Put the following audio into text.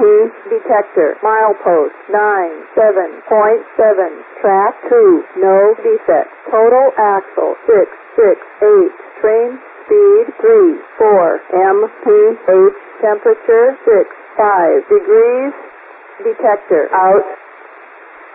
detector. Milepost 97.7. Track 2. No defect. Total axle 668. Train speed 3-4. mph. Temperature 65 degrees. Detector out.